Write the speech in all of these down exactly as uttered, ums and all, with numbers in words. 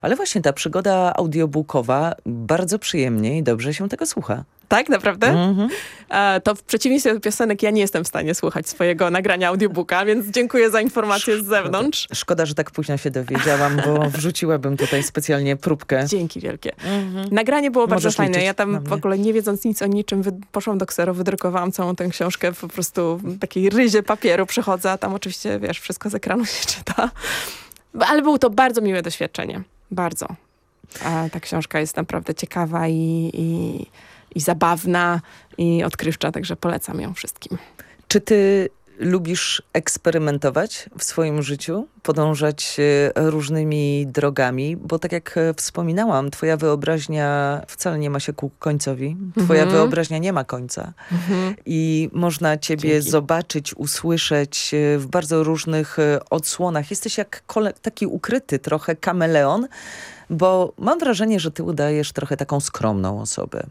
Ale właśnie ta przygoda audiobookowa bardzo przyjemnie i dobrze się tego słucha. Tak, naprawdę? Mhm. E, to w przeciwieństwie do piosenek ja nie jestem w stanie słuchać swojego nagrania audiobooka, więc dziękuję za informację z zewnątrz. Szkoda, że tak późno się dowiedziałam, bo wrzuciłabym tutaj specjalnie próbkę. Dzięki wielkie. Mhm. Nagranie było bardzo Możesz fajne. Ja tam na w mnie. ogóle nie wiedząc nic o niczym, wy- poszłam do Ksero, wydrukowałam całą tę książkę po prostu w takiej ryzie papieru przychodzę, a tam oczywiście, wiesz, wszystko z ekranu się czyta. Ale było to bardzo miłe doświadczenie. Bardzo. A ta książka jest naprawdę ciekawa i, i, i zabawna i odkrywcza, także polecam ją wszystkim. Czy ty lubisz eksperymentować w swoim życiu? Podążać e, różnymi drogami? Bo tak jak e, wspominałam, twoja wyobraźnia wcale nie ma się ku końcowi. Twoja Mhm. wyobraźnia nie ma końca. Mhm. I można ciebie Dzięki. zobaczyć, usłyszeć e, w bardzo różnych e, odsłonach. Jesteś jak kole- taki ukryty trochę kameleon, bo mam wrażenie, że ty udajesz trochę taką skromną osobę.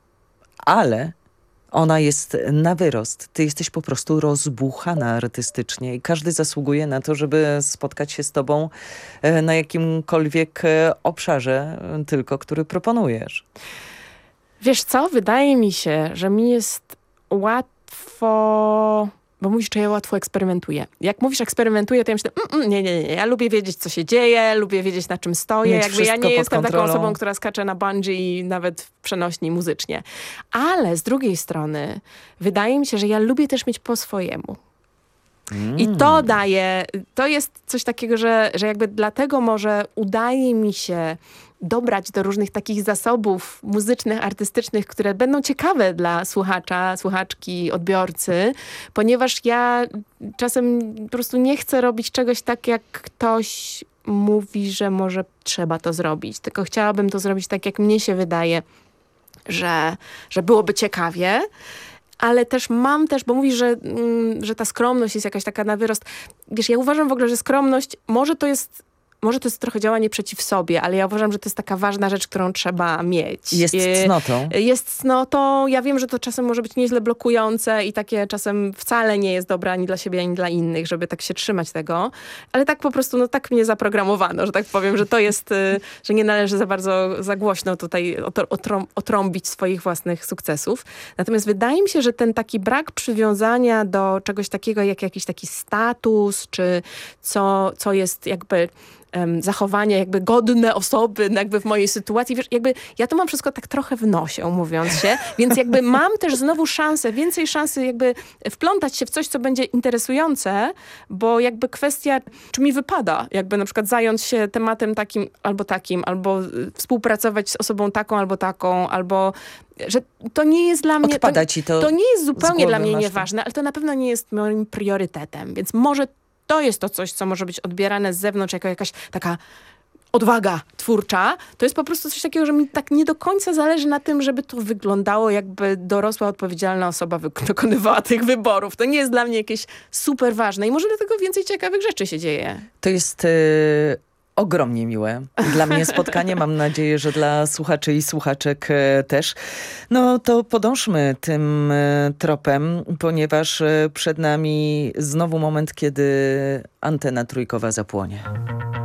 Ale ona jest na wyrost. Ty jesteś po prostu rozbuchana artystycznie i każdy zasługuje na to, żeby spotkać się z tobą e, na jakimkolwiek e, obszarze e, tylko, który proponujesz. Wiesz co? Wydaje mi się, że mi jest łatwo... Bo mówisz, że ja łatwo eksperymentuję. Jak mówisz eksperymentuję, to ja myślę, mm, mm, nie, nie, nie, ja lubię wiedzieć, co się dzieje, lubię wiedzieć, na czym stoję. Mieć Jakby ja wszystko nie pod jestem taką kontrolą. osobą, która skacze na bungee nawet w przenośni muzycznie. Ale z drugiej strony wydaje mi się, że ja lubię też mieć po swojemu. I to daje, to jest coś takiego, że, że jakby dlatego może udaje mi się dobrać do różnych takich zasobów muzycznych, artystycznych, które będą ciekawe dla słuchacza, słuchaczki, odbiorcy, ponieważ ja czasem po prostu nie chcę robić czegoś tak, jak ktoś mówi, że może trzeba to zrobić, tylko chciałabym to zrobić tak, jak mnie się wydaje, że, że byłoby ciekawie. Ale też mam też, bo mówisz, że, mm, że ta skromność jest jakaś taka na wyrost. Wiesz, ja uważam w ogóle, że skromność, może to jest, może to jest trochę działanie przeciw sobie, ale ja uważam, że to jest taka ważna rzecz, którą trzeba mieć. Jest I- cnotą. Jest cnotą. Ja wiem, że to czasem może być nieźle blokujące i takie czasem wcale nie jest dobre ani dla siebie, ani dla innych, żeby tak się trzymać tego. Ale tak po prostu, no tak mnie zaprogramowano, że tak powiem, że to jest, y, że nie należy za bardzo, za głośno tutaj otr- otrą- otrąbić swoich własnych sukcesów. Natomiast wydaje mi się, że ten taki brak przywiązania do czegoś takiego, jak jakiś taki status, czy co, co jest jakby em, zachowanie jakby godne osoby jakby w mojej sytuacji. Wiesz, jakby ja to mam wszystko tak trochę w nosie, mówiąc się, więc jakby mam też znowu szansę, więcej szansy jakby wplątać się w coś, co będzie interesujące, bo jakby kwestia, czy mi wypada jakby na przykład zająć się tematem takim albo takim, albo y, współpracować z osobą taką albo taką, albo że to nie jest dla mnie... Odpada ci to To nie jest z zupełnie głowy, dla mnie masz to. nieważne, ale to na pewno nie jest moim priorytetem, więc może to jest to coś, co może być odbierane z zewnątrz jako jakaś taka odwaga twórcza. To jest po prostu coś takiego, że mi tak nie do końca zależy na tym, żeby to wyglądało, jakby dorosła, odpowiedzialna osoba wy- dokonywała tych wyborów. To nie jest dla mnie jakieś super ważne i może dlatego więcej ciekawych rzeczy się dzieje. To jest e, ogromnie miłe. Dla mnie spotkanie, mam nadzieję, że dla słuchaczy i słuchaczek e, też. No to podążmy tym e, tropem, ponieważ e, przed nami znowu moment, kiedy antena trójkowa zapłonie.